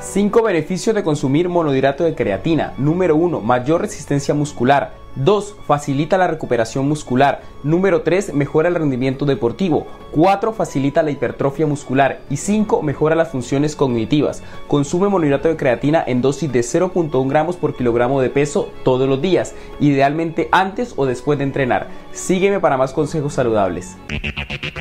5 beneficios de consumir monohidrato de creatina. Número 1, mayor resistencia muscular. 2, facilita la recuperación muscular. Número 3, mejora el rendimiento deportivo. 4, facilita la hipertrofia muscular. Y 5, mejora las funciones cognitivas. Consume monohidrato de creatina en dosis de 0.1 gramos por kilogramo de peso todos los días, idealmente antes o después de entrenar. Sígueme para más consejos saludables.